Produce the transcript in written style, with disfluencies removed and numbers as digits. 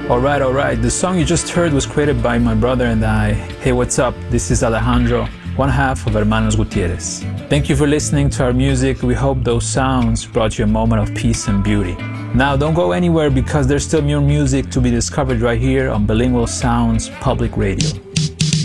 Alright. The song you just heard was created by my brother and I. Hey, what's up? This is Alejandro, one half of Hermanos Gutierrez. Thank you for listening to our music. We hope those sounds brought you a moment of peace and beauty. Now, don't go anywhere because there's still more music to be discovered right here on Bilingual Sounds Public Radio.